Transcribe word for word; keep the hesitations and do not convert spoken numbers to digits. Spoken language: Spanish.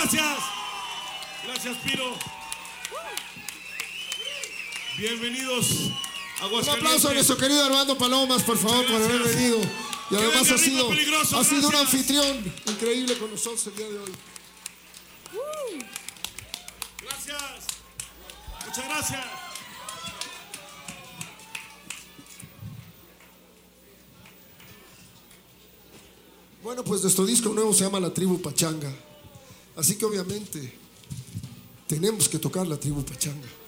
gracias. Gracias, Piro. Bienvenidos a Aguascalientes. Un aplauso a nuestro querido Armando Palomas, por favor, por haber venido. Y además ha sido, ha sido un anfitrión increíble con nosotros el día de hoy. Gracias. Muchas gracias. Bueno, pues nuestro disco nuevo se llama La Tribu Pachanga. Así que obviamente tenemos que tocar La Tribu Pachanga.